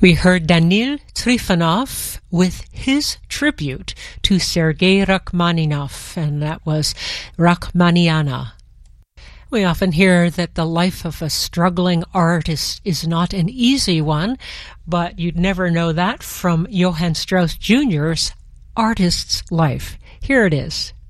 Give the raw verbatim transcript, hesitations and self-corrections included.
We heard Danil Trifonov with his tribute to Sergei Rachmaninoff, and that was Rachmaniniana. We often hear that the life of a struggling artist is not an easy one, but you'd never know that from Johann Strauss Junior's Artist's Life. Here it is.